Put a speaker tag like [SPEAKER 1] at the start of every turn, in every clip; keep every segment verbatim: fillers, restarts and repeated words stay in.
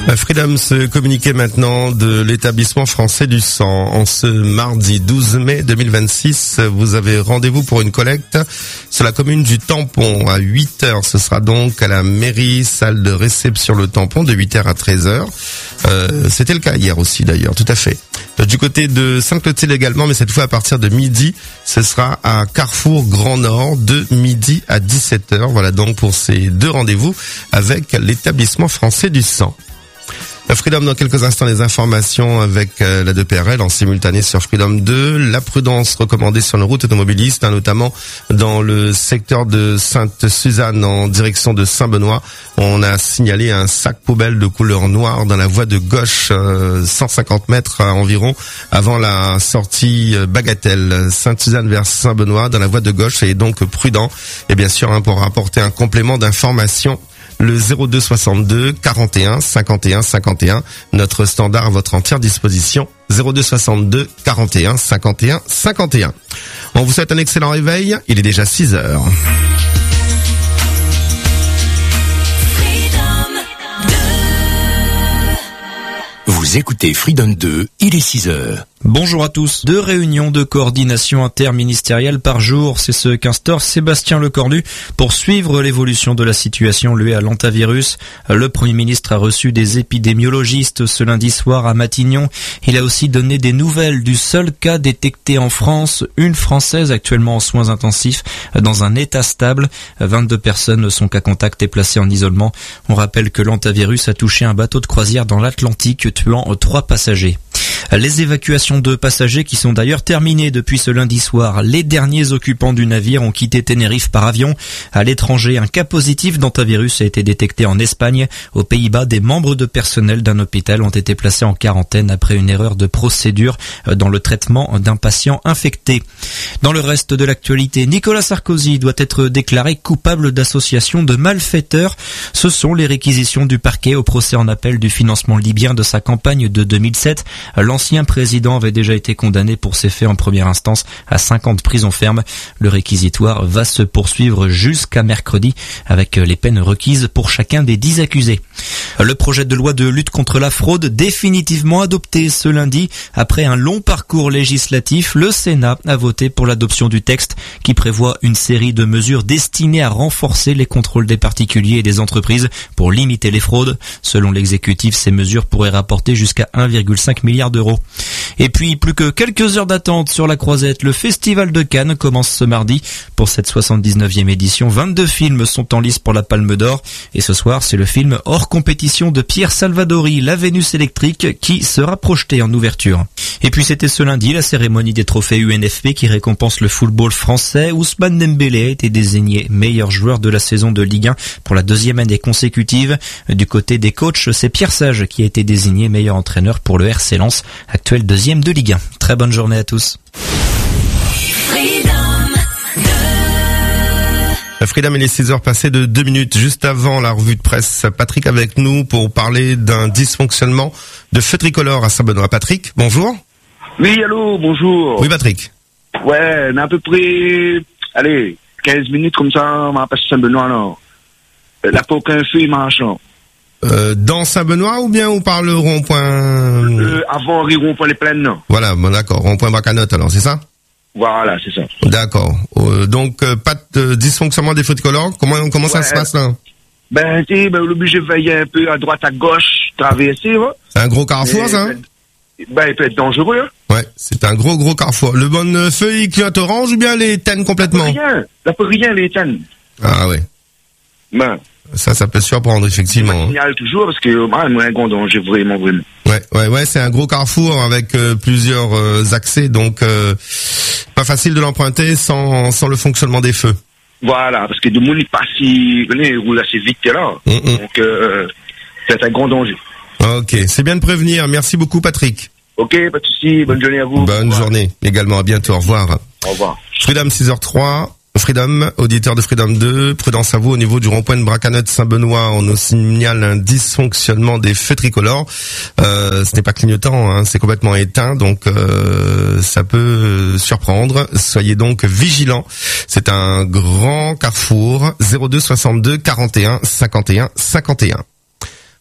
[SPEAKER 1] Freedom se communiquait maintenant de l'établissement français du sang. En ce mardi douze mai deux mille vingt-six, vous avez rendez-vous pour une collecte sur la commune du Tampon à huit heures. Ce sera donc à la mairie, salle de réception Le Tampon de huit heures à treize heures. Euh, c'était le cas hier aussi d'ailleurs, tout à fait. Du côté de Saint-Clotilde également, mais cette fois à partir de midi, ce sera à Carrefour Grand Nord de midi à dix-sept heures. Voilà donc pour ces deux rendez-vous avec l'établissement français du sang. Freedom dans quelques instants, les informations avec euh, la deux P R L en simultané sur Freedom deux. La prudence recommandée sur nos routes automobilistes, hein, notamment dans le secteur de Sainte-Suzanne en direction de Saint-Benoît. On a signalé un sac poubelle de couleur noire dans la voie de gauche, euh, cent cinquante mètres euh, environ avant la sortie euh, Bagatelle. Sainte-Suzanne vers Saint-Benoît dans la voie de gauche, soyez donc prudent. Et bien sûr, hein, pour apporter un complément d'information, le zéro deux soixante-deux quarante et un cinquante et un cinquante et un, notre standard à votre entière disposition, zéro deux soixante-deux quarante et un cinquante et un cinquante et un. On vous souhaite un excellent réveil, il est déjà six heures.
[SPEAKER 2] Vous écoutez Freedom deux, il est six heures.
[SPEAKER 3] Bonjour à tous. Deux réunions de coordination interministérielle par jour, c'est ce qu'instaure Sébastien Lecornu pour suivre l'évolution de la situation liée à l'hantavirus. Le Premier ministre a reçu des épidémiologistes ce lundi soir à Matignon. Il a aussi donné des nouvelles du seul cas détecté en France, une Française actuellement en soins intensifs dans un état stable. vingt-deux personnes sont cas contact et placées en isolement. On rappelle que l'hantavirus a touché un bateau de croisière dans l'Atlantique, tuant trois passagers. Les évacuations de passagers qui sont d'ailleurs terminées depuis ce lundi soir. Les derniers occupants du navire ont quitté Tenerife par avion. À l'étranger, un cas positif d'hantavirus a été détecté en Espagne. Aux Pays-Bas, des membres de personnel d'un hôpital ont été placés en quarantaine après une erreur de procédure dans le traitement d'un patient infecté. Dans le reste de l'actualité, Nicolas Sarkozy doit être déclaré coupable d'association de malfaiteurs. Ce sont les réquisitions du parquet au procès en appel du financement libyen de sa campagne de deux mille sept. L'ancien président avait déjà été condamné pour ces faits en première instance à cinq ans de prison ferme. Le réquisitoire va se poursuivre jusqu'à mercredi avec les peines requises pour chacun des dix accusés. Le projet de loi de lutte contre la fraude définitivement adopté ce lundi. Après un long parcours législatif, le Sénat a voté pour l'adoption du texte qui prévoit une série de mesures destinées à renforcer les contrôles des particuliers et des entreprises pour limiter les fraudes. Selon l'exécutif, ces mesures pourraient rapporter jusqu'à un virgule cinq milliard d'euros. Et puis, plus que quelques heures d'attente sur la Croisette, le Festival de Cannes commence ce mardi. Pour cette soixante-dix-neuvième édition, vingt-deux films sont en lice pour la Palme d'Or. Et ce soir, c'est le film hors compétition de Pierre Salvadori, La Vénus électrique, qui sera projeté en ouverture. Et puis c'était ce lundi la cérémonie des trophées U N F P qui récompense le football français. Ousmane Dembélé a été désigné meilleur joueur de la saison de Ligue un pour la deuxième année consécutive. Du côté des coachs, c'est Pierre Sage qui a été désigné meilleur entraîneur pour le R C Lens, actuel deuxième de Ligue un. Très bonne journée à tous.
[SPEAKER 1] Freedom, il est six heures passées de deux minutes. Juste avant la revue de presse, Patrick avec nous pour parler d'un dysfonctionnement de feu tricolore à Saint-Benoît. Patrick, bonjour.
[SPEAKER 4] Oui, allô, bonjour.
[SPEAKER 1] Oui, Patrick.
[SPEAKER 4] Ouais, on a à peu près, allez, quinze minutes comme ça, on va passer Saint-Benoît, là. Là, pas aucun feu, marchand.
[SPEAKER 1] Euh, dans Saint-Benoît ou bien on parle le rond-point
[SPEAKER 4] euh, Avant, rond-point les plaines, non.
[SPEAKER 1] Voilà, bon d'accord, rond-point Bracanotte alors, c'est ça?
[SPEAKER 4] Voilà, c'est ça.
[SPEAKER 1] D'accord. Euh, donc, euh, pas de dysfonctionnement des feux tricolores. Comment, comment ouais. ça se passe là?
[SPEAKER 4] Ben, tu sais, ben, l'obligé de veiller un peu à droite, à gauche, traverser, va.
[SPEAKER 1] C'est un gros carrefour, et, ça?
[SPEAKER 4] Ben, ben, il peut être dangereux, hein.
[SPEAKER 1] Ouais, c'est un gros, gros carrefour. Le bon feu, il clignote orange ou bien les tenne complètement?
[SPEAKER 4] Ça peut rien, ça peut rien, les tenne.
[SPEAKER 1] Ah ouais.
[SPEAKER 4] Ben.
[SPEAKER 1] Ça, ça peut surprendre, effectivement.
[SPEAKER 4] Je signale toujours parce que, moi, moi, un grand danger, vraiment, vraiment.
[SPEAKER 1] Ouais, ouais, ouais, c'est un gros carrefour avec euh, plusieurs euh, accès, donc euh, pas facile de l'emprunter sans, sans le fonctionnement des feux.
[SPEAKER 4] Voilà, parce que de monde il passe, il, il roule assez vite là, mm-hmm. donc euh, c'est un grand danger.
[SPEAKER 1] Ok, c'est bien de prévenir. Merci beaucoup, Patrick.
[SPEAKER 4] Ok, pas de souci. Bonne journée à vous.
[SPEAKER 1] Bonne journée également. À bientôt. Au revoir.
[SPEAKER 4] Au revoir.
[SPEAKER 1] Freedom six heures trois. Freedom, auditeur de Freedom deux, prudence à vous au niveau du rond-point de Bracanotte Saint-Benoît, on nous signale un dysfonctionnement des feux tricolores. Euh, ce n'est pas clignotant, hein, c'est complètement éteint, donc euh, ça peut surprendre. Soyez donc vigilants. C'est un grand carrefour. zéro deux soixante-deux quarante et un cinquante et un cinquante et un.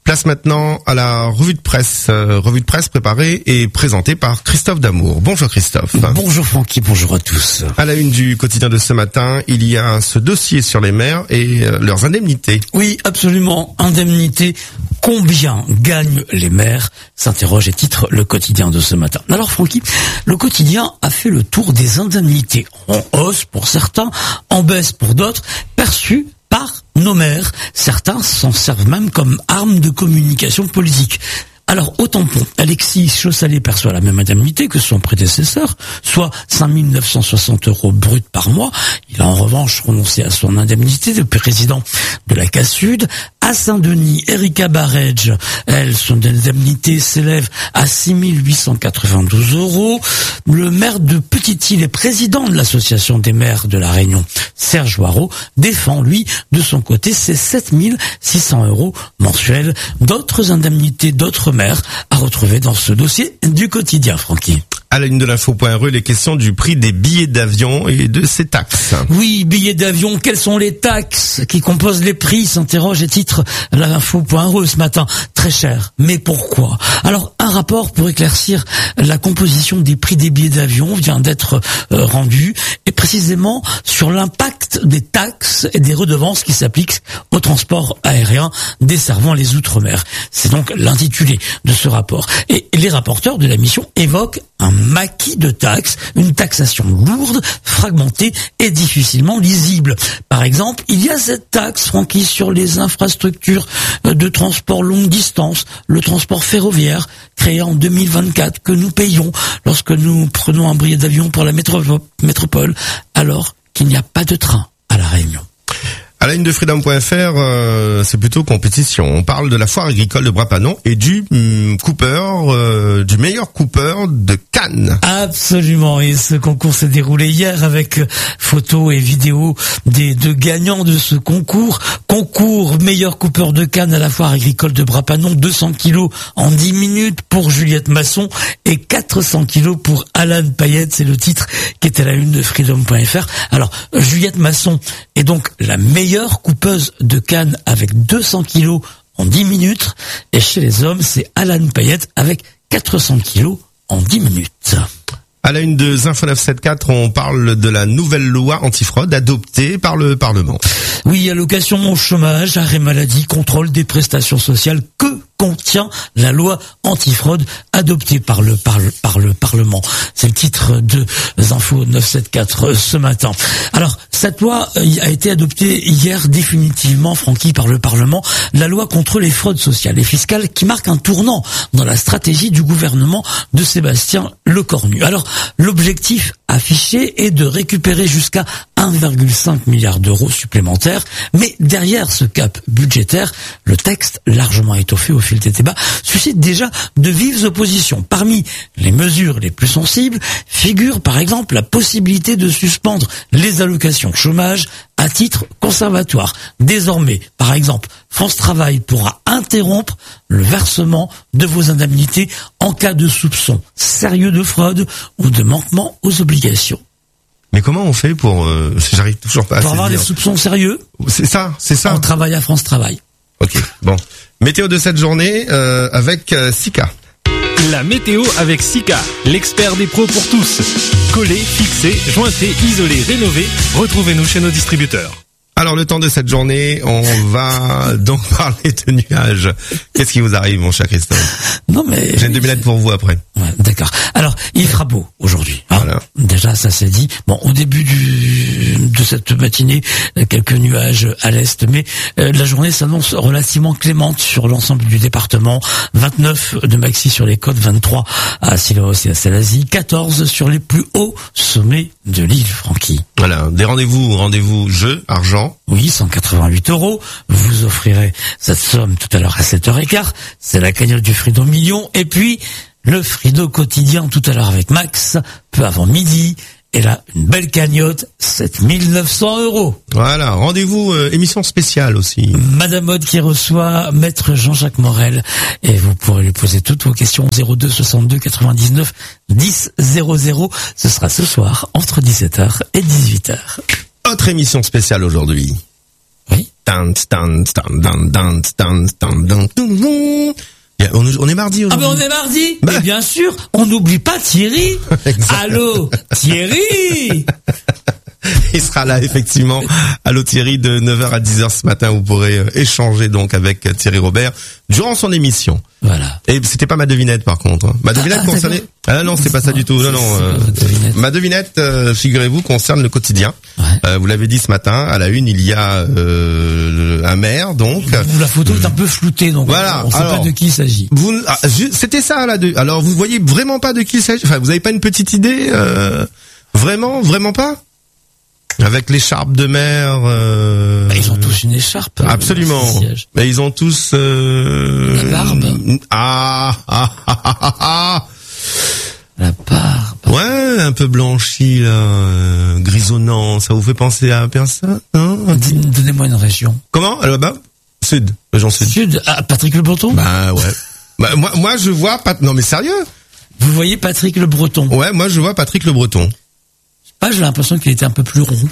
[SPEAKER 1] Place maintenant à la revue de presse. Euh, revue de presse préparée et présentée par Christophe Damour. Bonjour Christophe.
[SPEAKER 5] Bonjour Francky, bonjour à tous.
[SPEAKER 1] À la une du quotidien de ce matin, il y a ce dossier sur les maires et euh, leurs indemnités.
[SPEAKER 5] Oui, absolument. Indemnités. Combien gagnent les maires ? S'interroge et titre le quotidien de ce matin. Alors Francky, le quotidien a fait le tour des indemnités. En hausse pour certains, en baisse pour d'autres, perçues par nos maires. Certains s'en servent même comme arme de communication politique. Alors, au tampon, Alexis Chaussalet perçoit la même indemnité que son prédécesseur, soit cinq mille neuf cent soixante euros bruts par mois. Il a en revanche renoncé à son indemnité de président de la C A Sud. À Saint-Denis, Erika Baredge, elle, son indemnité s'élève à six mille huit cent quatre-vingt-douze euros. Le maire de Petite-Île et président de l'association des maires de la Réunion, Serge Hoireau, défend, lui, de son côté, ses sept mille six cents euros mensuels. D'autres indemnités, d'autres maire à retrouver dans ce dossier du quotidien, Francky.
[SPEAKER 1] À la une de l'info.re, les questions du prix des billets d'avion et de ses taxes.
[SPEAKER 5] Oui, billets d'avion, quelles sont les taxes qui composent les prix, s'interroge et titre l'info.re ce matin. Très cher, mais pourquoi ? Alors, un rapport pour éclaircir la composition des prix des billets d'avion vient d'être euh, rendu, et précisément sur l'impact des taxes et des redevances qui s'appliquent au transport aérien desservant les Outre-mer. C'est donc l'intitulé de ce rapport. Et les rapporteurs de la mission évoquent un maquis de taxes, une taxation lourde, fragmentée et difficilement lisible. Par exemple, il y a cette taxe, Francky, sur les infrastructures de transport longue distance, le transport ferroviaire, créé en deux mille vingt-quatre, que nous payons lorsque nous prenons un billet d'avion pour la métropole, alors qu'il n'y a pas de train à La Réunion.
[SPEAKER 1] À la une de freedom point f r, euh, c'est plutôt compétition. On parle de la foire agricole de Brapanon et du hum, coupeur, euh, du meilleur coupeur de Cannes.
[SPEAKER 5] Absolument. Et ce concours s'est déroulé hier avec photos et vidéos des deux gagnants de ce concours. Concours meilleur coupeur de Cannes à la foire agricole de Brapanon, deux cents kilos en dix minutes pour Juliette Masson et quatre cents kilos pour Alan Payette. C'est le titre qui était à la une de freedom point f r. Alors, Juliette Masson est donc la meilleure meilleure coupeuse de Cannes avec deux cents kilos en dix minutes. Et chez les hommes, c'est Alan Payette avec quatre cents kilos en dix minutes.
[SPEAKER 1] À la une de Zinfo neuf cent soixante-quatre, on parle de la nouvelle loi antifraude adoptée par le Parlement.
[SPEAKER 5] Oui, allocation au chômage, arrêt maladie, contrôle des prestations sociales, que contient la loi antifraude adoptée par le, par le, par le Parlement. C'est le titre de Zinfo neuf cent soixante-quatre ce matin. Alors, cette loi a été adoptée hier définitivement, Francky, par le Parlement, la loi contre les fraudes sociales et fiscales qui marque un tournant dans la stratégie du gouvernement de Sébastien Lecornu. Alors, l'objectif affiché est de récupérer jusqu'à un virgule cinq milliard d'euros supplémentaires, mais derrière ce cap budgétaire, le texte, largement étoffé au fil des débats, suscite déjà de vives oppositions. Parmi les mesures les plus sensibles figure par exemple la possibilité de suspendre les allocations chômage à titre conservatoire. Désormais, par exemple, France Travail pourra interrompre le versement de vos indemnités en cas de soupçon sérieux de fraude ou de manquement aux obligations.
[SPEAKER 1] Mais comment on fait pour... Euh, j'arrive toujours pas à
[SPEAKER 5] Pour avoir
[SPEAKER 1] saisir.
[SPEAKER 5] des soupçons sérieux,
[SPEAKER 1] C'est ça, c'est ça.
[SPEAKER 5] on travaille à France Travail.
[SPEAKER 1] Ok, bon. Météo de cette journée euh, avec euh, Sika.
[SPEAKER 6] La météo avec Sika, l'expert des pros pour tous. Collé, fixé, jointé, isolé, rénové. Retrouvez-nous chez nos distributeurs.
[SPEAKER 1] Alors le temps de cette journée, on va donc parler de nuages. Qu'est-ce qui vous arrive, mon cher Christophe ?
[SPEAKER 5] Non mais...
[SPEAKER 1] J'ai une devinette pour vous après.
[SPEAKER 5] Ouais, d'accord. Alors, il fera beau aujourd'hui. Hein.
[SPEAKER 1] Voilà.
[SPEAKER 5] Déjà, ça c'est dit. Bon, au début du, de cette matinée, quelques nuages à l'est, mais euh, la journée s'annonce relativement clémente sur l'ensemble du département. vingt-neuf de maxi sur les côtes, vingt-trois à Sillaos et à Salazie, quatorze sur les plus hauts sommets de l'île, Francky.
[SPEAKER 1] Voilà, des rendez-vous, rendez-vous jeu, argent.
[SPEAKER 5] Oui, cent quatre-vingt-huit euros. Vous offrirez cette somme tout à l'heure à sept heures quinze. C'est la cagnotte du Frido Million. Et puis, le Frido quotidien tout à l'heure avec Max, peu avant midi. Et là, une belle cagnotte, sept mille neuf cents euros.
[SPEAKER 1] Voilà, rendez-vous, euh, émission spéciale aussi.
[SPEAKER 5] Madame Mode qui reçoit Maître Jean-Jacques Morel. Et vous pourrez lui poser toutes vos questions au zéro deux soixante-deux quatre-vingt-dix-neuf dix zéro zéro. Ce sera ce soir entre dix-sept heures et dix-huit heures.
[SPEAKER 1] Autre émission spéciale aujourd'hui.
[SPEAKER 5] Oui.
[SPEAKER 1] tan, tan, tan, tan, tan, tan, tan, tan, tan. On, on est mardi aujourd'hui.
[SPEAKER 5] Ah ben on est mardi.
[SPEAKER 1] Bah.
[SPEAKER 5] Mais bien sûr, on n'oublie pas Thierry. Allô, Thierry.
[SPEAKER 1] Il sera là effectivement. Allô Thierry, de neuf heures à dix heures ce matin. Vous pourrez euh, échanger donc avec Thierry Robert durant son émission.
[SPEAKER 5] Voilà.
[SPEAKER 1] Et c'était pas ma devinette par contre. Ma devinette
[SPEAKER 5] ah,
[SPEAKER 1] concernait. Ah non, c'est pas ça du tout. Non, non. Euh,
[SPEAKER 5] devinette.
[SPEAKER 1] Ma devinette, euh, figurez-vous, concerne le quotidien.
[SPEAKER 5] Ouais.
[SPEAKER 1] Euh, vous l'avez dit ce matin. À la une, il y a euh, un maire, donc.
[SPEAKER 5] La photo est un peu floutée, donc
[SPEAKER 1] Voilà.
[SPEAKER 5] on ne sait
[SPEAKER 1] Alors,
[SPEAKER 5] pas de qui il s'agit.
[SPEAKER 1] Vous, ah, ju- c'était ça là. De, alors vous voyez vraiment pas de qui il s'agit. Enfin, vous avez pas une petite idée euh, Vraiment, vraiment pas. Avec l'écharpe de maire. Euh...
[SPEAKER 5] Bah, ils ont tous une écharpe.
[SPEAKER 1] Absolument.
[SPEAKER 5] Euh,
[SPEAKER 1] Mais ils ont tous. Euh...
[SPEAKER 5] La barbe.
[SPEAKER 1] Ah, ah, ah, ah, ah.
[SPEAKER 5] La barbe.
[SPEAKER 1] Ouais, un peu blanchi là, euh, grisonnant. Ça vous fait penser à personne, hein?
[SPEAKER 5] Donnez-moi une région.
[SPEAKER 1] Comment? Là-bas? Sud, région sud.
[SPEAKER 5] Sud. Ah, Patrick Le Breton.
[SPEAKER 1] Bah ouais. Bah, moi, moi je vois pas. Non mais sérieux?
[SPEAKER 5] Vous voyez Patrick Le Breton.
[SPEAKER 1] Ouais, moi je vois Patrick Le Breton.
[SPEAKER 5] Ah, j'ai l'impression qu'il était un peu plus rond.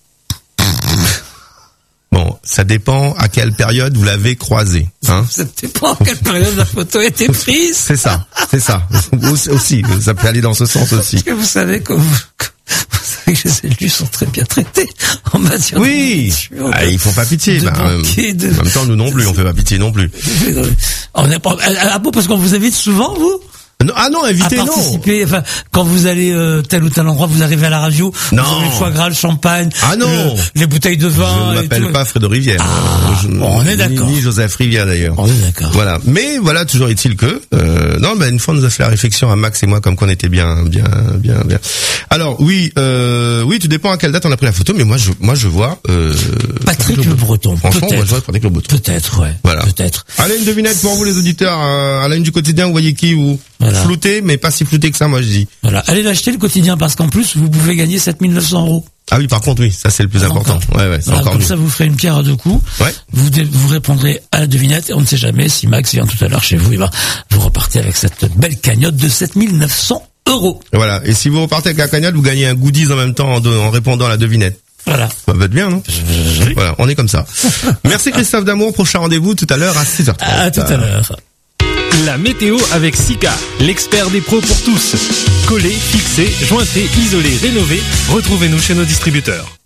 [SPEAKER 1] Bon, ça dépend à quelle période vous l'avez croisé, hein.
[SPEAKER 5] Ça dépend à quelle période la photo a été prise.
[SPEAKER 1] C'est ça, c'est ça. Aussi, ça peut aller dans ce sens aussi.
[SPEAKER 5] Parce que vous savez que vous, vous savez que les élus sont très bien traités en matière
[SPEAKER 1] Oui,
[SPEAKER 5] de
[SPEAKER 1] ah, ils font pas pitié.
[SPEAKER 5] de
[SPEAKER 1] Bah,
[SPEAKER 5] banquier, de-
[SPEAKER 1] En même temps, nous non plus, on fait pas pitié non plus.
[SPEAKER 5] On est pas, ah bon, parce qu'on vous invite souvent, vous?
[SPEAKER 1] Non, ah non,
[SPEAKER 5] À
[SPEAKER 1] invité non.
[SPEAKER 5] participer, enfin, quand vous allez euh, tel ou tel endroit, vous arrivez à la radio,
[SPEAKER 1] Non.
[SPEAKER 5] vous avez le foie gras, le champagne,
[SPEAKER 1] Ah non.
[SPEAKER 5] le- les bouteilles de
[SPEAKER 1] Je
[SPEAKER 5] vin.
[SPEAKER 1] ne
[SPEAKER 5] et
[SPEAKER 1] m'appelle
[SPEAKER 5] tout.
[SPEAKER 1] pas Fredo Rivière.
[SPEAKER 5] Ah,
[SPEAKER 1] Je-
[SPEAKER 5] bon, on est
[SPEAKER 1] ni-
[SPEAKER 5] d'accord.
[SPEAKER 1] Ni Joseph Rivière d'ailleurs.
[SPEAKER 5] On est d'accord.
[SPEAKER 1] Voilà. Mais voilà, toujours est-il que euh, non, ben une fois on nous a fait la réflexion à Max et moi comme qu'on était bien, bien, bien, bien. Alors oui, euh, oui, tout dépend à quelle date on a pris la photo, mais moi je, moi je vois euh,
[SPEAKER 5] Patrick Le Breton.
[SPEAKER 1] Franchement, moi je
[SPEAKER 5] Peut-être.
[SPEAKER 1] vois Patrick Le Breton.
[SPEAKER 5] Peut-être, ouais.
[SPEAKER 1] Voilà.
[SPEAKER 5] Peut-être.
[SPEAKER 1] Allez, une devinette pour vous les auditeurs. euh, à la une du quotidien, vous voyez qui vous?
[SPEAKER 5] Voilà.
[SPEAKER 1] Flouté, mais pas si flouté que ça, moi je dis.
[SPEAKER 5] Voilà. Allez l'acheter le quotidien parce qu'en plus, vous pouvez gagner sept mille neuf cents euros.
[SPEAKER 1] Ah oui, par contre oui, ça c'est le plus important.
[SPEAKER 5] Encore.
[SPEAKER 1] Ouais, ouais, c'est
[SPEAKER 5] Voilà,
[SPEAKER 1] encore
[SPEAKER 5] comme
[SPEAKER 1] mieux.
[SPEAKER 5] ça, vous ferez une pierre à deux coups.
[SPEAKER 1] Ouais.
[SPEAKER 5] Vous, dé- vous répondrez à la devinette et on ne sait jamais si Max vient tout à l'heure chez vous. Et ben, vous repartez avec cette belle cagnotte de sept mille neuf cents euros.
[SPEAKER 1] Et voilà. Et si vous repartez avec la cagnotte, vous gagnez un goodies en même temps en, de- en répondant à la devinette.
[SPEAKER 5] Voilà.
[SPEAKER 1] Ça va être bien, non? Voilà, on est comme ça. Merci Christophe Damour. Prochain rendez-vous tout à l'heure à six heures trente.
[SPEAKER 5] À tout à l'heure.
[SPEAKER 6] La météo avec Sika, l'expert des pros pour tous. Coller, fixer, jointer, isoler, rénover. Retrouvez-nous chez nos distributeurs.